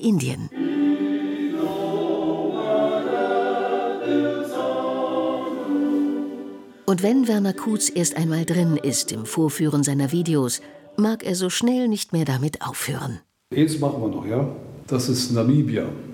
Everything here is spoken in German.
Indien. Und wenn Werner Kutz erst einmal drin ist im Vorführen seiner Videos, mag er so schnell nicht mehr damit aufhören. Eins machen wir noch, ja? Das ist Namibia.